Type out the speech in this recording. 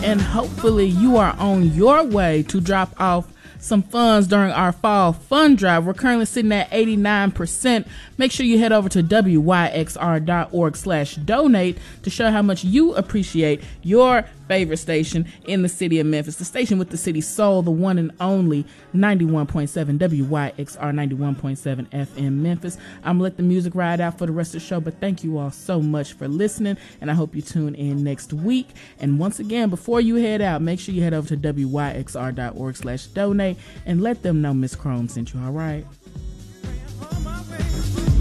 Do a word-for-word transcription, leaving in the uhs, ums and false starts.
and hopefully you are on your way to drop off some funds during our fall fund drive. We're currently sitting at eighty-nine percent. Make sure you head over to W Y X R dot org slash donate to show how much you appreciate your favorite station in the city of Memphis, the station with the city's soul, the one and only ninety-one point seven W Y X R, ninety-one point seven F M Memphis. I'm gonna let the music ride out for the rest of the show, but thank you all so much for listening, and I hope you tune in next week. And once again, before you head out, make sure you head over to W Y X R dot org slash donate and let them know Miss Chrome sent you, all right?